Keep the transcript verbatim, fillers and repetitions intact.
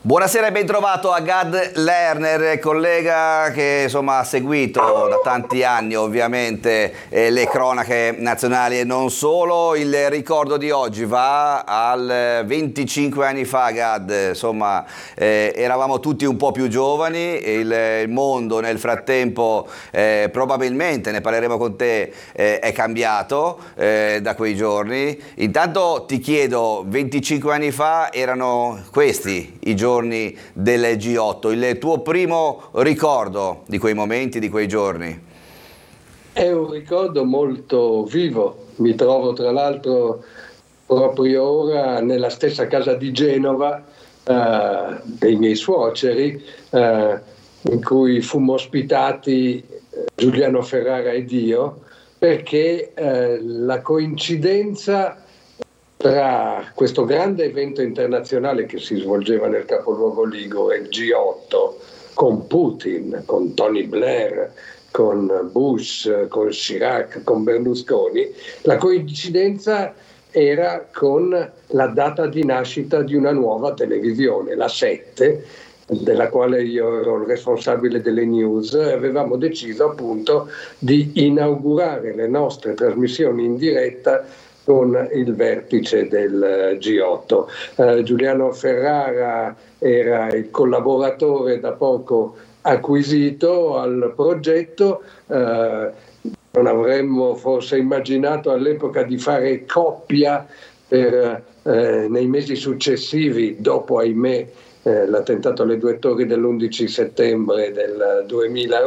Buonasera e ben trovato a Gad Lerner, collega che insomma ha seguito da tanti anni ovviamente eh, le cronache nazionali e non solo. Il ricordo di oggi va al venticinque anni fa, Gad, insomma eh, eravamo tutti un po' più giovani, il, il mondo nel frattempo eh, probabilmente, ne parleremo con te, eh, è cambiato eh, da quei giorni. Intanto ti chiedo, venticinque anni fa erano questi i giorni del G otto, il tuo primo ricordo di quei momenti, di quei giorni? È un ricordo molto vivo, mi trovo tra l'altro proprio ora nella stessa casa di Genova eh, dei miei suoceri, eh, in cui fummo ospitati Giuliano Ferrara ed io, perché eh, la coincidenza tra questo grande evento internazionale che si svolgeva nel capoluogo ligure, il G otto, con Putin, con Tony Blair, con Bush, con Chirac, con Berlusconi, la coincidenza era con la data di nascita di una nuova televisione, la sette, della quale io ero il responsabile delle news. Avevamo deciso appunto di inaugurare le nostre trasmissioni in diretta con il vertice del G otto. Eh, Giuliano Ferrara era il collaboratore da poco acquisito al progetto. Eh, non avremmo forse immaginato all'epoca di fare coppia per, eh, nei mesi successivi, dopo ahimè eh, l'attentato alle due torri dell'undici settembre del duemila.